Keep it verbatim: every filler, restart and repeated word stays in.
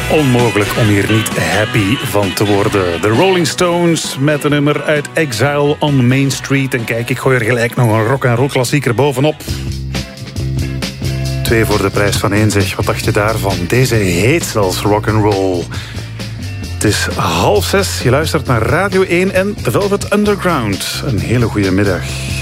Onmogelijk om hier niet happy van te worden. De Rolling Stones met een nummer uit Exile on Main Street. En kijk, ik gooi er gelijk nog een rock-and-roll klassieker bovenop. Twee voor de prijs van één, zeg. Wat dacht je daarvan? Deze heet zelfs rock'n'roll. Het is half zes, je luistert naar Radio één en The Velvet Underground. Een hele goede middag.